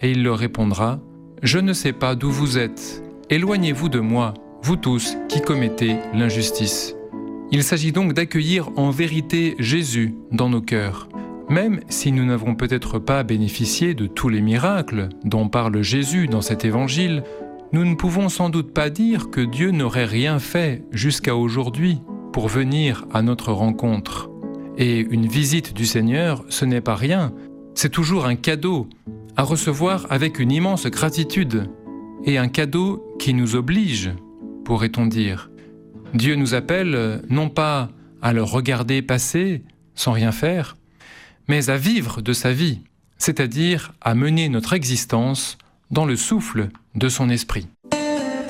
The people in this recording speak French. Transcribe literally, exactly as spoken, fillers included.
et il leur répondra « Je ne sais pas d'où vous êtes. Éloignez-vous de moi, vous tous qui commettez l'injustice. » Il s'agit donc d'accueillir en vérité Jésus dans nos cœurs. Même si nous n'avons peut-être pas bénéficié de tous les miracles dont parle Jésus dans cet évangile, nous ne pouvons sans doute pas dire que Dieu n'aurait rien fait jusqu'à aujourd'hui pour venir à notre rencontre. Et une visite du Seigneur, ce n'est pas rien, c'est toujours un cadeau à recevoir avec une immense gratitude et un cadeau qui nous oblige, pourrait-on dire. Dieu nous appelle non pas à le regarder passer sans rien faire, mais à vivre de sa vie, c'est-à-dire à mener notre existence dans le souffle de son esprit.